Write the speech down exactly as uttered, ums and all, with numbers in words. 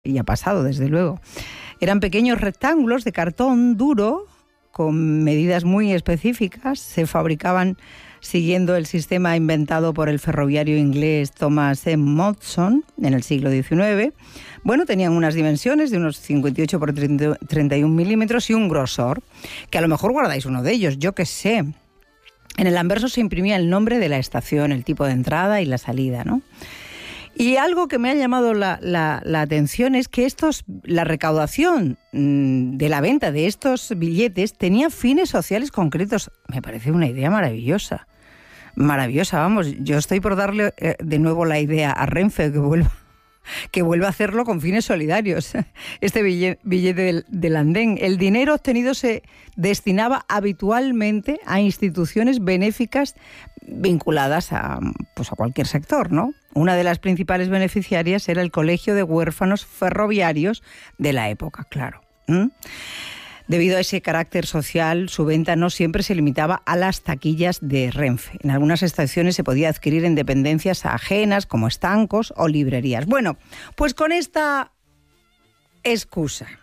y ha pasado, desde luego. Eran pequeños rectángulos de cartón duro con medidas muy específicas. Se fabricaban siguiendo el sistema inventado por el ferroviario inglés Thomas M. Monson en el siglo diecinueve. Bueno, tenían unas dimensiones de unos cincuenta y ocho por treinta y uno milímetros y un grosor, que a lo mejor guardáis uno de ellos, yo qué sé. En el anverso se imprimía el nombre de la estación, el tipo de entrada y la salida, ¿no? Y algo que me ha llamado la, la, la atención es que estos, la recaudación mmm, de la venta de estos billetes tenía fines sociales concretos. Me parece una idea maravillosa. Maravillosa, vamos. Yo estoy por darle eh, de nuevo la idea a Renfe que vuelva, que vuelva a hacerlo con fines solidarios. Este billete, billete del, del andén. El dinero obtenido se destinaba habitualmente a instituciones benéficas vinculadas a, pues a cualquier sector, ¿no? Una de las principales beneficiarias era el Colegio de Huérfanos Ferroviarios de la época, claro. ¿Mm? Debido a ese carácter social, su venta no siempre se limitaba a las taquillas de Renfe. En algunas estaciones se podía adquirir en dependencias ajenas, como estancos o librerías. Bueno, pues con esta excusa